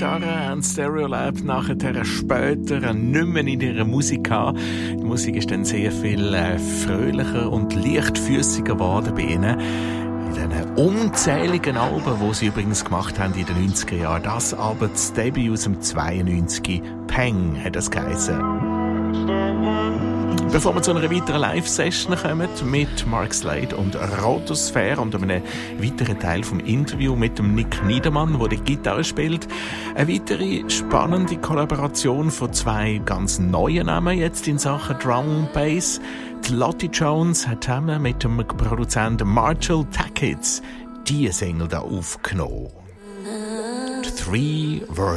Gitarre und Stereolab nachher später nicht mehr in ihrer Musik gehabt. Die Musik ist dann sehr viel fröhlicher und leichtfüssiger geworden bei ihnen. In diesen unzähligen Alben, die sie übrigens gemacht haben in den 90er Jahren. Das aber das Debüt aus dem 92, Peng hat das geheißen. Bevor wir zu einer weiteren Live-Session kommen mit Mark Slade und Rotosphäre und einem weiteren Teil vom Interview mit dem Nick Niedermann, der die Gitarre spielt, eine weitere spannende Kollaboration von zwei ganz neuen Namen jetzt in Sachen Drum und Bass. Die Lottie Jones hat zusammen mit dem Produzenten Marshall Tackett diese Single da aufgenommen. The Three Words.